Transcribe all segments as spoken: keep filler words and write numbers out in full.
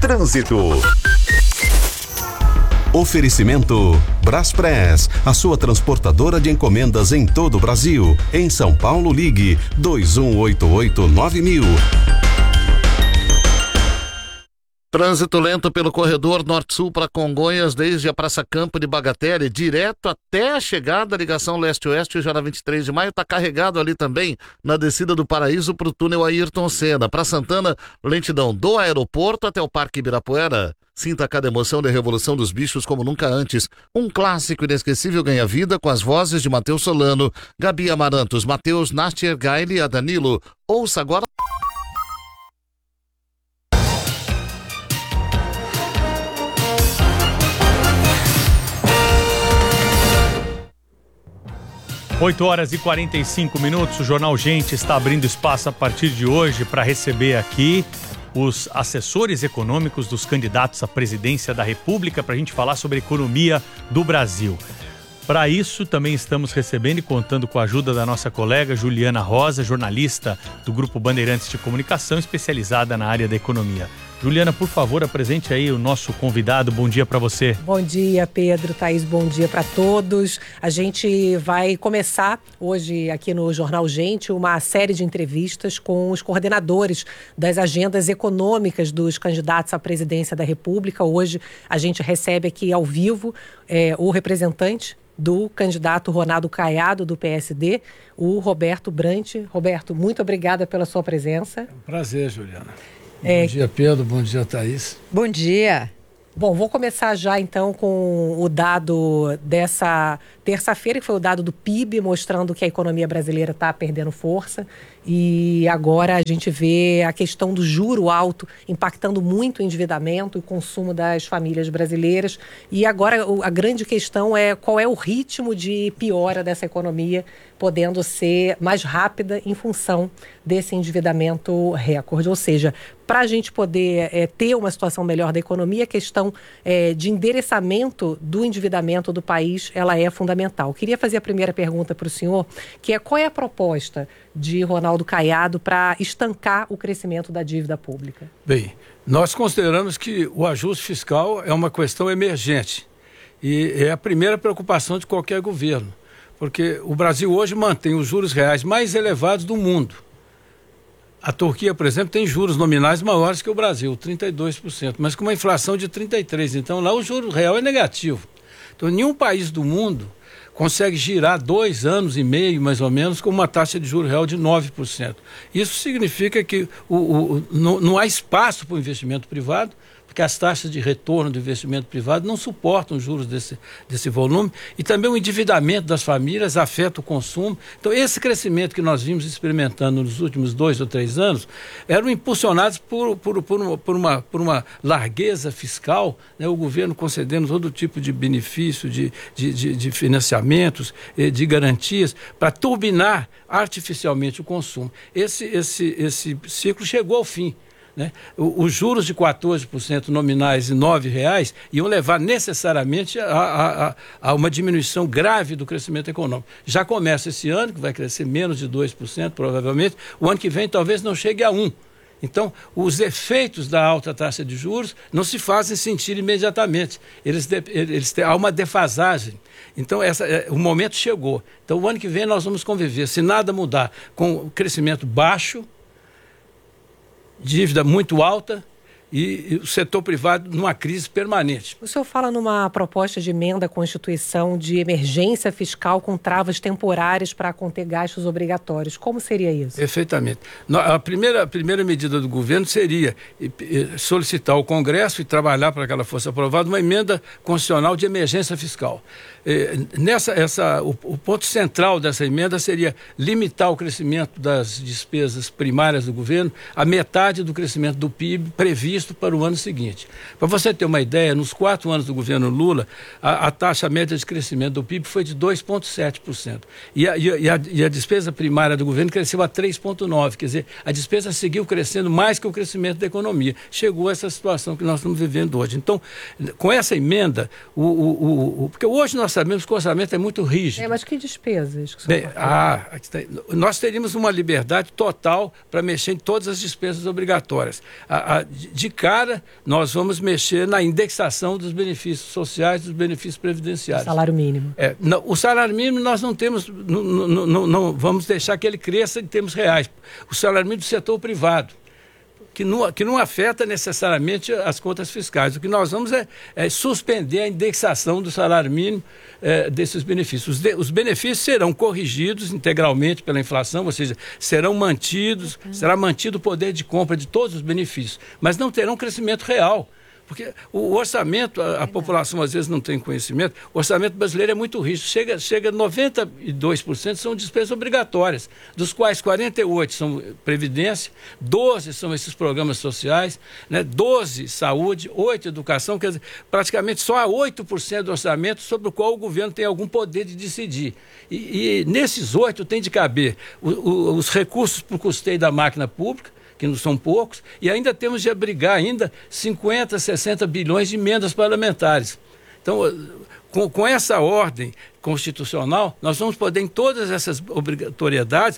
Trânsito. Oferecimento Braspress, a sua transportadora de encomendas em todo o Brasil. Em São Paulo, ligue dois um oito oito nove mil. Trânsito lento pelo corredor norte-sul para Congonhas, desde a Praça Campo de Bagatelle, direto até a chegada da ligação leste-oeste, já na vinte e três de maio, está carregado ali também na descida do Paraíso para o túnel Ayrton Senna. Para Santana, lentidão do aeroporto até o Parque Ibirapuera. Sinta cada emoção da Revolução dos Bichos como nunca antes. Um clássico inesquecível ganha vida com as vozes de Matheus Solano, Gabi Amarantos, Matheus Nastergaile e a Danilo. Ouça agora. oito horas e quarenta e cinco minutos, o Jornal Gente está abrindo espaço a partir de hoje para receber aqui os assessores econômicos dos candidatos à presidência da República para a gente falar sobre a economia do Brasil. Para isso, também estamos recebendo e contando com a ajuda da nossa colega Juliana Rosa, jornalista do Grupo Bandeirantes de Comunicação, especializada na área da economia. Juliana, por favor, apresente aí o nosso convidado. Bom dia para você. Bom dia, Pedro, Thaís, bom dia para todos. A gente vai começar hoje aqui no Jornal Gente uma série de entrevistas com os coordenadores das agendas econômicas dos candidatos à presidência da República. Hoje a gente recebe aqui ao vivo é, o representante do candidato Ronaldo Caiado, do P S D, o Roberto Brant. Roberto, muito obrigada pela sua presença. É um prazer, Juliana. É... Bom dia, Pedro. Bom dia, Thaís. Bom dia. Bom, vou começar já então com o dado dessa terça-feira, que foi o dado do P I B, mostrando que a economia brasileira está perdendo força. E agora a gente vê a questão do juro alto impactando muito o endividamento e o consumo das famílias brasileiras. E agora a grande questão é qual é o ritmo de piora dessa economia, podendo ser mais rápida em função desse endividamento recorde. Ou seja, para a gente poder é, ter uma situação melhor da economia, a questão é, de endereçamento do endividamento do país, ela é fundamental. Queria fazer a primeira pergunta para o senhor, que é qual é a proposta de Ronaldo Caiado para estancar o crescimento da dívida pública? Bem, nós consideramos que o ajuste fiscal é uma questão emergente e é a primeira preocupação de qualquer governo, porque o Brasil hoje mantém os juros reais mais elevados do mundo. A Turquia, por exemplo, tem juros nominais maiores que o Brasil, trinta e dois por cento, mas com uma inflação de trinta e três por cento. Então lá o juro real é negativo. Então nenhum país do mundo consegue girar dois anos e meio, mais ou menos, com uma taxa de juros real de nove por cento. Isso significa que o, o, não, não há espaço para o investimento privado, porque as taxas de retorno do investimento privado não suportam juros desse, desse volume, e também o endividamento das famílias afeta o consumo. Então, esse crescimento que nós vimos experimentando nos últimos dois ou três anos eram impulsionados por, por, por, uma, por, uma, por uma largueza fiscal, né? O governo concedendo todo tipo de benefício, de, de, de, de financiamentos, de garantias, para turbinar artificialmente o consumo. Esse, esse, esse ciclo chegou ao fim. Né? Os juros de quatorze por cento nominais e nove reais iam levar necessariamente a, a, a, a uma diminuição grave do crescimento econômico. Já começa esse ano, que vai crescer menos de dois por cento provavelmente, o ano que vem talvez não chegue a um por cento. Então, os efeitos da alta taxa de juros não se fazem sentir imediatamente. Eles, eles têm, há uma defasagem. Então, essa, o momento chegou. Então, o ano que vem nós vamos conviver, se nada mudar, com crescimento baixo, dívida muito alta e, e o setor privado numa crise permanente. O senhor fala numa proposta de emenda à Constituição de emergência fiscal com travas temporárias para conter gastos obrigatórios. Como seria isso? Perfeitamente. A primeira, a primeira medida do governo seria solicitar ao Congresso e trabalhar para que ela fosse aprovada uma emenda constitucional de emergência fiscal. Nessa, essa, o, o ponto central dessa emenda seria limitar o crescimento das despesas primárias do governo à metade do crescimento do P I B previsto para o ano seguinte. Para você ter uma ideia, nos quatro anos do governo Lula, a, a taxa média de crescimento do P I B foi de dois vírgula sete por cento. E a, e, a, e a despesa primária do governo cresceu a três vírgula nove por cento. Quer dizer, a despesa seguiu crescendo mais que o crescimento da economia. Chegou a essa situação que nós estamos vivendo hoje. Então, com essa emenda, o, o, o, o, porque hoje nós sabemos que o orçamento é muito rígido. É, mas que despesas? Que Bem, ah, nós teríamos uma liberdade total para mexer em todas as despesas obrigatórias. A, a, de cara, nós vamos mexer na indexação dos benefícios sociais, dos benefícios previdenciários. O salário mínimo. É, não, o salário mínimo nós não temos, não, não, não, não vamos deixar que ele cresça em termos reais. O salário mínimo do setor privado, que não, que não afeta necessariamente as contas fiscais. O que nós vamos é, é suspender a indexação do salário mínimo é, desses benefícios. Os, de, os benefícios serão corrigidos integralmente pela inflação, ou seja, serão mantidos, uhum. será mantido o poder de compra de todos os benefícios, mas não terão crescimento real. Porque o orçamento, a, a população às vezes não tem conhecimento, o orçamento brasileiro é muito rígido, chega, chega a noventa e dois por cento são despesas obrigatórias, dos quais quarenta e oito por cento são previdência, doze são esses programas sociais, né, doze saúde, oito educação, quer dizer, praticamente só há oito por cento do orçamento sobre o qual o governo tem algum poder de decidir. E, e nesses oito tem de caber o, o, os recursos para o custeio da máquina pública, que não são poucos, e ainda temos de abrigar ainda cinquenta, sessenta bilhões de emendas parlamentares. Então, com, com essa ordem constitucional, nós vamos poder, em todas essas obrigatoriedades,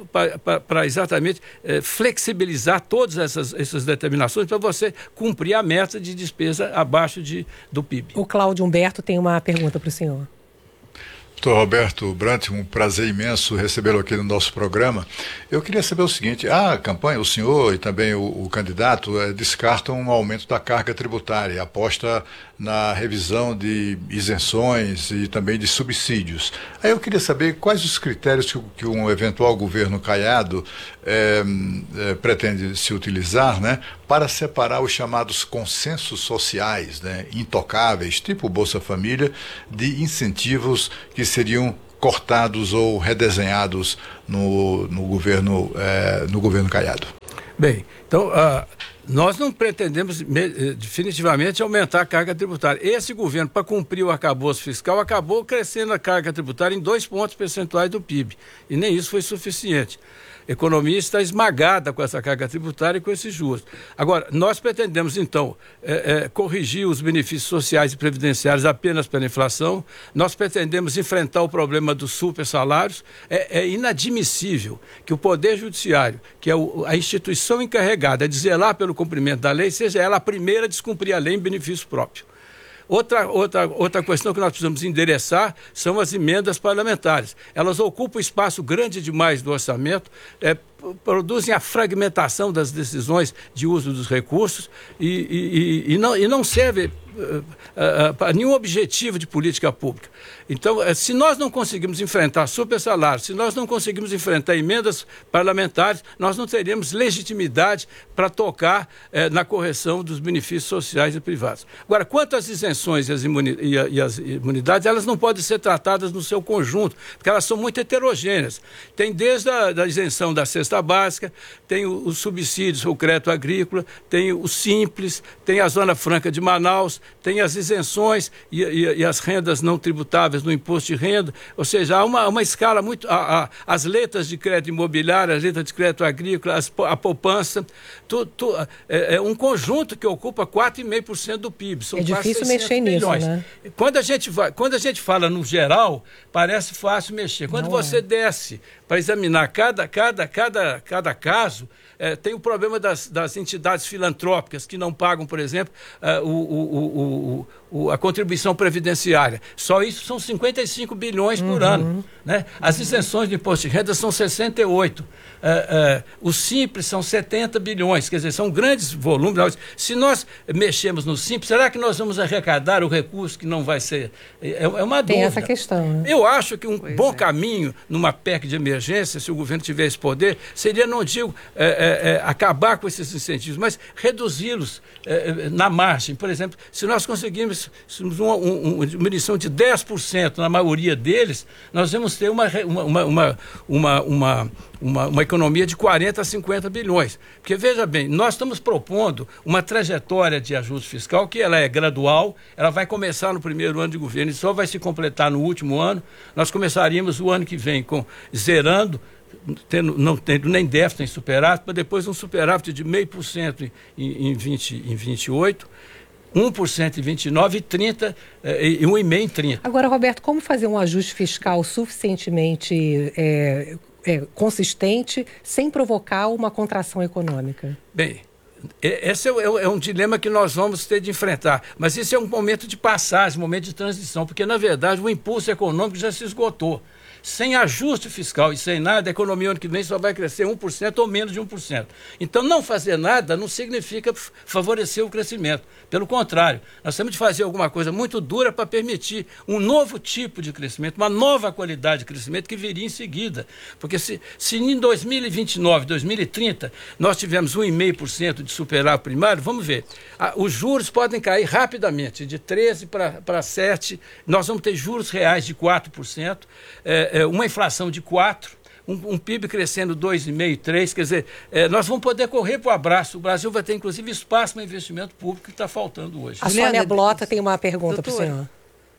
para exatamente é, flexibilizar todas essas, essas determinações para você cumprir a meta de despesa abaixo de, do P I B. O Cláudio Humberto tem uma pergunta para o senhor. doutor Roberto Brant, um prazer imenso recebê-lo aqui no nosso programa. Eu queria saber o seguinte, a campanha, o senhor e também o, o candidato é, descartam um aumento da carga tributária, aposta na revisão de isenções e também de subsídios. Aí eu queria saber quais os critérios que, que um eventual governo Caiado é, é, pretende se utilizar, né, para separar os chamados consensos sociais, né, intocáveis, tipo Bolsa Família, de incentivos que seriam cortados ou redesenhados no, no, governo, é, no governo Caiado. Bem, então, uh, nós não pretendemos me, definitivamente aumentar a carga tributária. Esse governo, para cumprir o arcabouço fiscal, acabou crescendo a carga tributária em dois pontos percentuais do P I B. E nem isso foi suficiente. A economia está esmagada com essa carga tributária e com esses juros. Agora, nós pretendemos, então, é, é, corrigir os benefícios sociais e previdenciários apenas pela inflação. Nós pretendemos enfrentar o problema dos supersalários. É, é inadmissível que o Poder Judiciário, que é o, a instituição encarregada de zelar pelo cumprimento da lei, seja ela a primeira a descumprir a lei em benefício próprio. Outra, outra, outra questão que nós precisamos endereçar são as emendas parlamentares. Elas ocupam espaço grande demais do orçamento, é, produzem a fragmentação das decisões de uso dos recursos e, e, e, não, e não servem uh, uh, para nenhum objetivo de política pública. Então, uh, se nós não conseguimos enfrentar supersalários, se nós não conseguimos enfrentar emendas parlamentares, nós não teremos legitimidade para tocar uh, na correção dos benefícios sociais e privados. Agora, quanto às isenções e as, imuni e, a, e as imunidades, elas não podem ser tratadas no seu conjunto, porque elas são muito heterogêneas. Tem desde a da isenção da cesta básica, tem os subsídios ao crédito agrícola, tem o Simples, tem a Zona Franca de Manaus, tem as isenções e, e, e as rendas não tributáveis no imposto de renda, ou seja, há uma, uma escala muito... A, a, as letras de crédito imobiliário, as letras de crédito agrícola, as, a poupança, tu, tu, é, é um conjunto que ocupa quatro vírgula cinco por cento do P I B. São é difícil mexer nisso, né? Quando a, gente vai, quando a gente fala no geral, parece fácil mexer. Quando não você é. desce para examinar cada, cada, cada, cada caso, é, tem o problema das, das entidades filantrópicas que não pagam, por exemplo, uh, o, o, o, o, a contribuição previdenciária. Só isso são cinquenta e cinco bilhões por uhum. ano. Né? As isenções de imposto de renda são sessenta e oito. Uh, uh, o Simples são setenta bilhões, quer dizer, são grandes volumes. Se nós mexemos no Simples, será que nós vamos arrecadar o recurso que não vai ser? É, é uma Tem dúvida. essa questão. Né? Eu acho que um pois bom é. caminho numa P E C de emergência, se o governo tiver esse poder, seria, não digo, é, é, acabar com esses incentivos, mas reduzi-los é, na margem. Por exemplo, se nós conseguirmos uma, um, uma diminuição de dez por cento na maioria deles, nós vamos ter uma, uma, uma, uma, uma, uma Uma, uma economia de quarenta a cinquenta bilhões. Porque, veja bem, nós estamos propondo uma trajetória de ajuste fiscal que ela é gradual, ela vai começar no primeiro ano de governo e só vai se completar no último ano. Nós começaríamos o ano que vem com zerando, tendo, não tendo nem déficit nem superávit, para depois um superávit de zero vírgula cinco por cento em, em, vinte, em vinte e oito, um por cento em vinte e nove e trinta e um vírgula cinco por cento em trinta. Agora, Roberto, como fazer um ajuste fiscal suficientemente é, é, consistente sem provocar uma contração econômica? Bem, esse é, é um dilema que nós vamos ter de enfrentar. Mas isso é um momento de passagem, um momento de transição, porque, na verdade, o impulso econômico já se esgotou. Sem ajuste fiscal e sem nada, a economia ano que vem só vai crescer um por cento ou menos de um por cento. Então, não fazer nada não significa favorecer o crescimento. Pelo contrário, nós temos de fazer alguma coisa muito dura para permitir um novo tipo de crescimento, uma nova qualidade de crescimento que viria em seguida. Porque se, se em dois mil e vinte e nove, dois mil e trinta, nós tivemos um vírgula cinco por cento de superávit primário, vamos ver, a, os juros podem cair rapidamente, de treze para sete, nós vamos ter juros reais de quatro por cento, é, é, uma inflação de quatro por cento, Um, um P I B crescendo dois vírgula cinco, três, quer dizer, é, nós vamos poder correr para o abraço. O Brasil vai ter, inclusive, espaço para investimento público que está faltando hoje. A Sônia Blota tem uma pergunta para o senhor.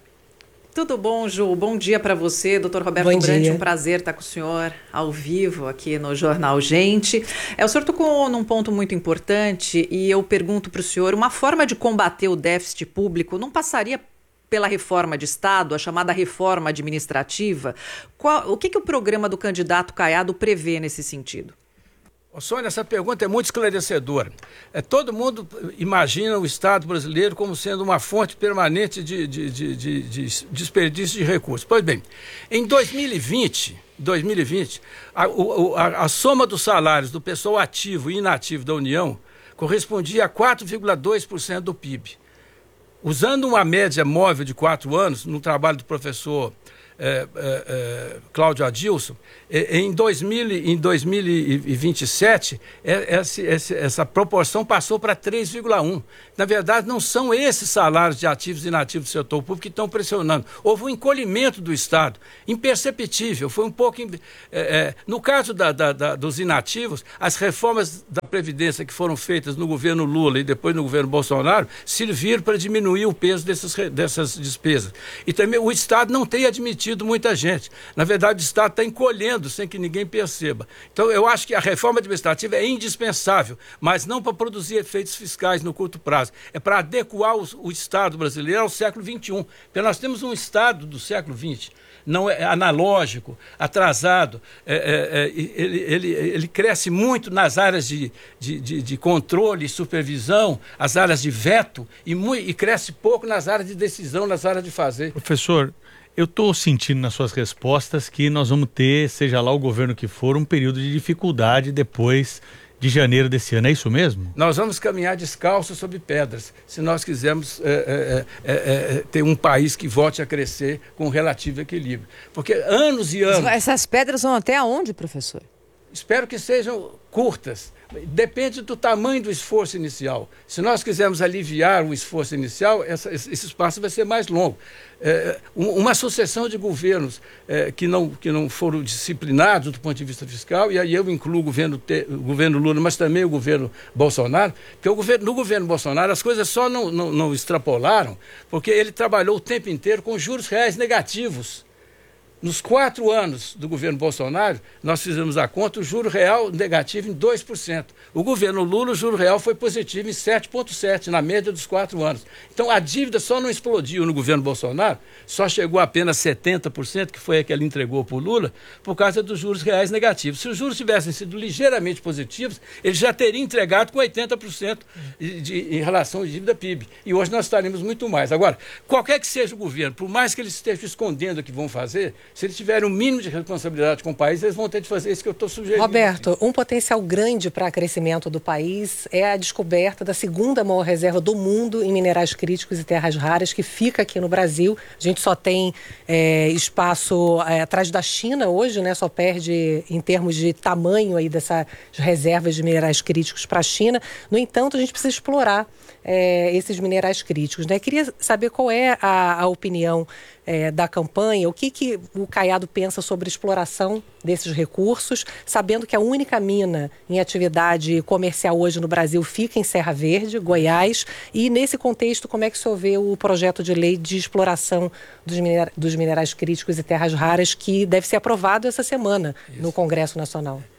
Tudo bom, Ju? Bom dia para você, doutor Roberto Brant. Um prazer estar com o senhor ao vivo aqui no Jornal Gente. É, o senhor tocou num ponto muito importante e eu pergunto para o senhor, uma forma de combater o déficit público não passaria pela reforma de Estado, a chamada reforma administrativa? Qual, o que, que o programa do candidato Caiado prevê nesse sentido? Ô, Sônia, essa pergunta é muito esclarecedora. É, todo mundo imagina o Estado brasileiro como sendo uma fonte permanente de, de, de, de, de desperdício de recursos. Pois bem, em dois mil e vinte, dois mil e vinte a, a, a soma dos salários do pessoal ativo e inativo da União correspondia a quatro vírgula dois por cento do P I B. Usando uma média móvel de quatro anos, no trabalho do professor é, é, é, Cláudio Adilson, é, em, dois mil, em dois mil e vinte e sete, é, essa, essa, essa proporção passou para três vírgula um. Na verdade, não são esses salários de ativos e inativos do setor público que estão pressionando. Houve um encolhimento do Estado, imperceptível, foi um pouco... É, é, no caso da, da, da, dos inativos, as reformas da Previdência que foram feitas no governo Lula e depois no governo Bolsonaro serviram para diminuir o peso dessas, dessas despesas. E também o Estado não tem admitido muita gente. Na verdade, o Estado está encolhendo sem que ninguém perceba. Então, eu acho que a reforma administrativa é indispensável, mas não para produzir efeitos fiscais no curto prazo. É para adequar o, o Estado brasileiro ao século vinte e um. Porque nós temos um Estado do século vinte, não é analógico, atrasado, é, é, é, ele, ele, ele cresce muito nas áreas de, de, de, de controle e supervisão, as áreas de veto, e, muito, e cresce pouco nas áreas de decisão, nas áreas de fazer. Professor, eu estou sentindo nas suas respostas que nós vamos ter, seja lá o governo que for, um período de dificuldade depois de janeiro desse ano, é isso mesmo? Nós vamos caminhar descalços sobre pedras, se nós quisermos é, é, é, é, ter um país que volte a crescer com relativo equilíbrio. Porque anos e anos... Essas pedras vão até aonde, professor? Espero que sejam curtas. Depende do tamanho do esforço inicial. Se nós quisermos aliviar o esforço inicial, essa, esse espaço vai ser mais longo. É, uma sucessão de governos é, que, não, que não foram disciplinados do ponto de vista fiscal, e aí eu incluo o governo, o governo Lula, mas também o governo Bolsonaro, porque o governo, no governo Bolsonaro as coisas só não, não, não extrapolaram porque ele trabalhou o tempo inteiro com juros reais negativos. Nos quatro anos do governo Bolsonaro, nós fizemos a conta, o juro real negativo em dois por cento. O governo Lula, o juro real foi positivo em sete vírgula sete por cento, na média dos quatro anos. Então, a dívida só não explodiu no governo Bolsonaro, só chegou a apenas setenta por cento, que foi a que ele entregou para o Lula, por causa dos juros reais negativos. Se os juros tivessem sido ligeiramente positivos, ele já teria entregado com oitenta por cento de, de, em relação à dívida P I B. E hoje nós estaremos muito mais. Agora, qualquer que seja o governo, por mais que eles estejam escondendo o que vão fazer, se eles tiverem um mínimo de responsabilidade com o país, eles vão ter de fazer isso que eu estou sugerindo. Roberto, um potencial grande para crescimento do país é a descoberta da segunda maior reserva do mundo em minerais críticos e terras raras, que fica aqui no Brasil. A gente só tem é, espaço é, atrás da China hoje, né? Só perde em termos de tamanho aí dessas reservas de minerais críticos para a China. No entanto, a gente precisa explorar é, esses minerais críticos, né? Queria saber qual é a, a opinião É, da campanha, o que, que o Caiado pensa sobre a exploração desses recursos, sabendo que a única mina em atividade comercial hoje no Brasil fica em Serra Verde, Goiás, e nesse contexto, como é que o senhor vê o projeto de lei de exploração dos, minera- dos minerais críticos e terras raras, que deve ser aprovado essa semana Isso. no Congresso Nacional?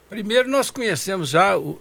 Primeiro, nós conhecemos já o,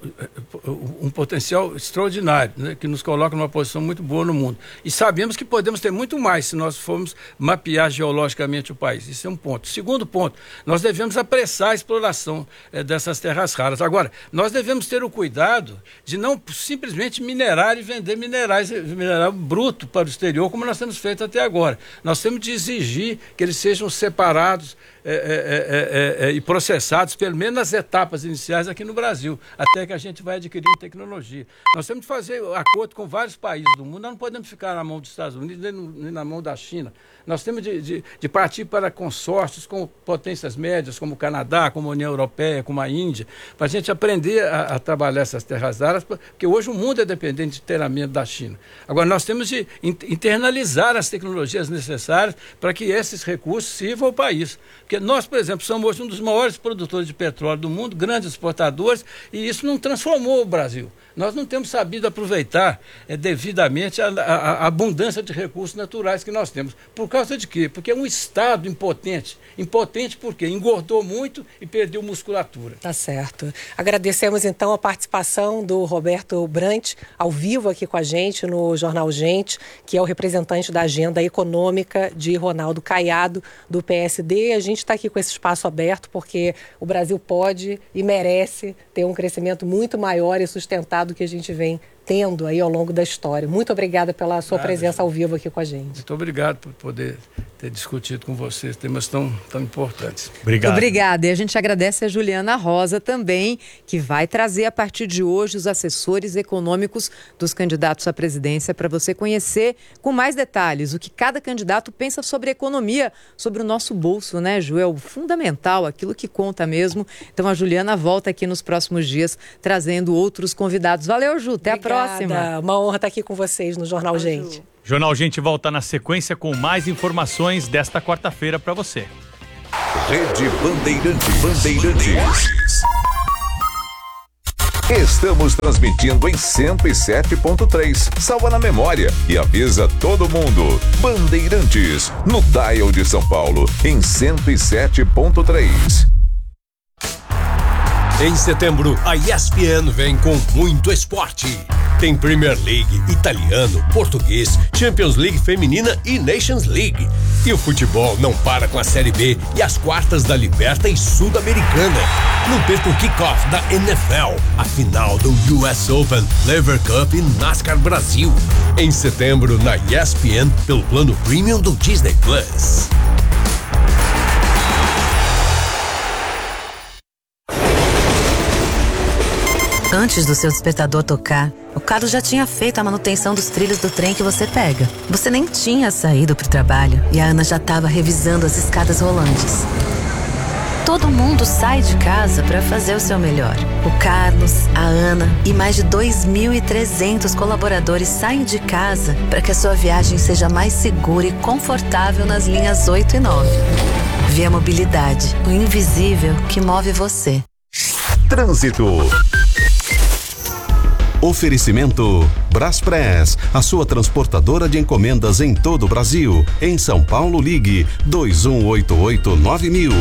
o, um potencial extraordinário, né, que nos coloca numa posição muito boa no mundo. E sabemos que podemos ter muito mais se nós formos mapear geologicamente o país. Isso é um ponto. Segundo ponto, nós devemos apressar a exploração eh, dessas terras raras. Agora, nós devemos ter o cuidado de não simplesmente minerar e vender minerais, mineral bruto para o exterior, como nós temos feito até agora. Nós temos de exigir que eles sejam separados É, é, é, é, é, e processados, pelo menos nas etapas iniciais aqui no Brasil, até que a gente vai adquirindo tecnologia. Nós temos de fazer acordo com vários países do mundo, nós não podemos ficar na mão dos Estados Unidos, nem, no, nem na mão da China. Nós temos de, de, de partir para consórcios com potências médias, como o Canadá, como a União Europeia, como a Índia, para a gente aprender a, a trabalhar essas terras raras, porque hoje o mundo é dependente inteiramente da China. Agora, nós temos de internalizar as tecnologias necessárias para que esses recursos sirvam ao país. Porque nós, por exemplo, somos hoje um dos maiores produtores de petróleo do mundo, grandes exportadores, e isso não transformou o Brasil. Nós não temos sabido aproveitar é, devidamente a, a, a abundância de recursos naturais que nós temos. Por causa de quê? Porque é um Estado impotente. Impotente por quê? Engordou muito e perdeu musculatura. Tá certo. Agradecemos então a participação do Roberto Brant, ao vivo aqui com a gente no Jornal Gente, que é o representante da agenda econômica de Ronaldo Caiado, do P S D. A gente está aqui com esse espaço aberto porque o Brasil pode e merece ter um crescimento muito maior e sustentado que a gente vem tendo aí ao longo da história. Muito obrigada pela sua Nada, presença ao vivo aqui com a gente. Muito obrigado por poder ter discutido com vocês temas tão, tão importantes. Obrigado. Obrigada. E a gente agradece a Juliana Rosa também, que vai trazer a partir de hoje os assessores econômicos dos candidatos à presidência para você conhecer com mais detalhes o que cada candidato pensa sobre economia, sobre o nosso bolso, né, Ju? É o fundamental, aquilo que conta mesmo. Então a Juliana volta aqui nos próximos dias trazendo outros convidados. Valeu, Ju. Até Obrigada. a próxima. Uma honra estar aqui com vocês no Jornal Valeu. Gente. Jornal Gente volta na sequência com mais informações desta quarta-feira para você. Rede Bandeirantes. Bandeirantes. Estamos transmitindo em cento e sete ponto três. Salva na memória e avisa todo mundo. Bandeirantes, no dial de São Paulo, em cento e sete ponto três. Em setembro, a E S P N vem com muito esporte. Tem Premier League, italiano, português, Champions League feminina e Nations League. E o futebol não para com a Série B e as quartas da Liberta e Sul-Americana. Não perca o kickoff da N F L, a final do U S Open, Lever Cup e NASCAR Brasil. Em setembro, na E S P N, pelo plano Premium do Disney Plus. Antes do seu despertador tocar, o Carlos já tinha feito a manutenção dos trilhos do trem que você pega. Você nem tinha saído para o trabalho e a Ana já estava revisando as escadas rolantes. Todo mundo sai de casa para fazer o seu melhor. O Carlos, a Ana e mais de dois mil e trezentos colaboradores saem de casa para que a sua viagem seja mais segura e confortável nas linhas oito e nove. Via Mobilidade, o invisível que move você. Trânsito. Oferecimento Braspress, a sua transportadora de encomendas em todo o Brasil. Em São Paulo, ligue dois um oito oito nove mil.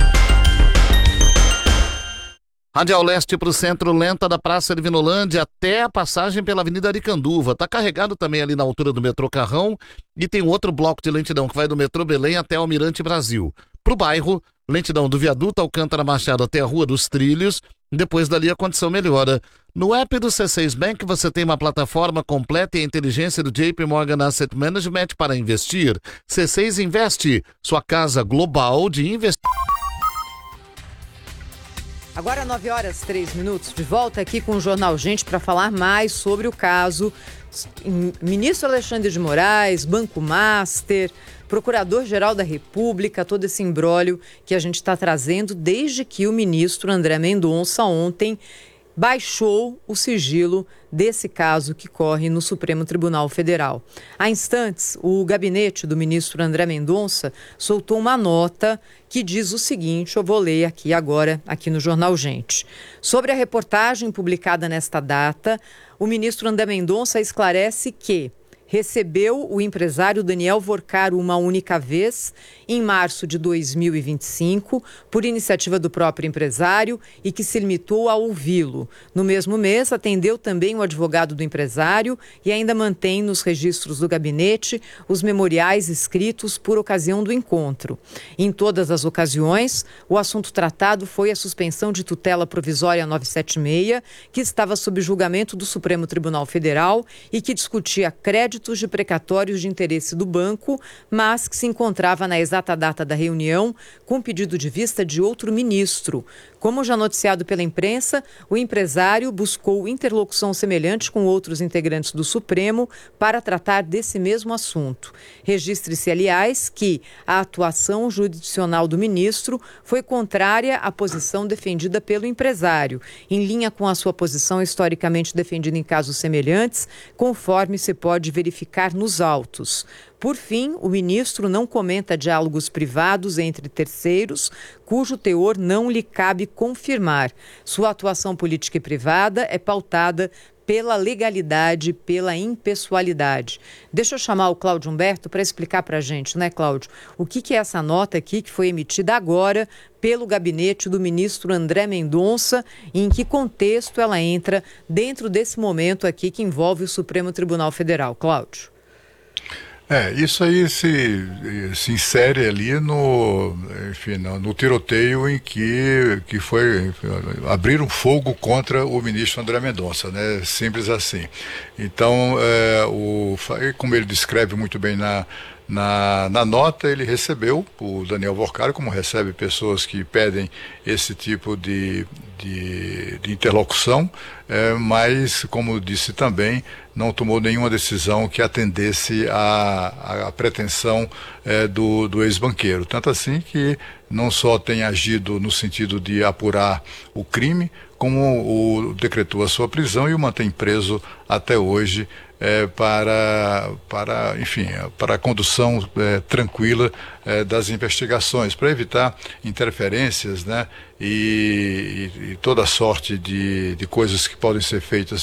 Radial Leste para o centro, lenta da Praça de Vinolândia até a passagem pela Avenida Aricanduva. Está carregado também ali na altura do metrô Carrão e tem outro bloco de lentidão que vai do metrô Belém até o Almirante Brasil. Para o bairro, lentidão do viaduto Alcântara Machado até a Rua dos Trilhos. Depois dali a condição melhora. No app do C seis Bank você tem uma plataforma completa e a inteligência do J P Morgan Asset Management para investir. C seis Investe, sua casa global de investimento. Agora nove horas, três minutos, de volta aqui com o Jornal Gente para falar mais sobre o caso Ministro Alexandre de Moraes, Banco Master, Procurador-Geral da República, todo esse imbróglio que a gente está trazendo desde que o ministro André Mendonça ontem baixou o sigilo desse caso que corre no Supremo Tribunal Federal. Há instantes, o gabinete do ministro André Mendonça soltou uma nota que diz o seguinte, eu vou ler aqui agora, aqui no Jornal Gente. Sobre a reportagem publicada nesta data, o ministro André Mendonça esclarece que recebeu o empresário Daniel Vorcaro uma única vez, em março de dois mil e vinte e cinco, por iniciativa do próprio empresário e que se limitou a ouvi-lo. No mesmo mês, atendeu também o advogado do empresário e ainda mantém nos registros do gabinete os memoriais escritos por ocasião do encontro. Em todas as ocasiões, o assunto tratado foi a suspensão de tutela provisória novecentos e setenta e seis, que estava sob julgamento do Supremo Tribunal Federal e que discutia créditos de precatórios de interesse do banco, mas que se encontrava na exata data da reunião com pedido de vista de outro ministro. Como já noticiado pela imprensa, o empresário buscou interlocução semelhante com outros integrantes do Supremo para tratar desse mesmo assunto. Registre-se, aliás, que a atuação jurisdicional do ministro foi contrária à posição defendida pelo empresário, em linha com a sua posição historicamente defendida em casos semelhantes, conforme se pode verificar nos autos. Por fim, o ministro não comenta diálogos privados entre terceiros, cujo teor não lhe cabe confirmar. Sua atuação política e privada é pautada pela legalidade, pela impessoalidade. Deixa eu chamar o Cláudio Humberto para explicar para a gente, né, Cláudio? O que, que é essa nota aqui que foi emitida agora pelo gabinete do ministro André Mendonça e em que contexto ela entra dentro desse momento aqui que envolve o Supremo Tribunal Federal. Cláudio. É, isso aí se, se insere ali no, enfim, no, no tiroteio em que, que foi, abriram fogo contra o ministro André Mendonça, né? Simples assim. Então, é, o, como ele descreve muito bem na, na, na nota, ele recebeu o Daniel Vorcaro, como recebe pessoas que pedem esse tipo de, de, de interlocução, é, mas, como disse também, não tomou nenhuma decisão que atendesse à, à pretensão é, do, do ex-banqueiro. Tanto assim que não só tem agido no sentido de apurar o crime, como o, decretou a sua prisão e o mantém preso até hoje é, para, para, enfim, para a condução é, tranquila é, das investigações, para evitar interferências, né, e, e, e toda sorte de, de coisas que podem ser feitas